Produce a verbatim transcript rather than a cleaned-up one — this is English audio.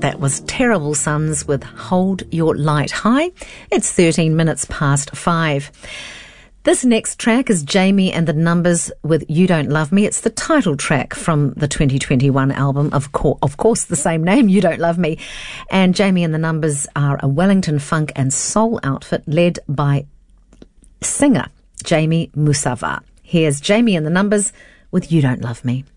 That was Terrible Sons with Hold Your Light High. It's thirteen minutes past five. This next track is Jamie and the Numbers with You Don't Love Me. It's the title track from the twenty twenty-one album, of, co- of course, the same name, You Don't Love Me. And Jamie and the Numbers are a Wellington funk and soul outfit led by singer Jamie Musava. Here's Jamie and the Numbers with You Don't Love Me.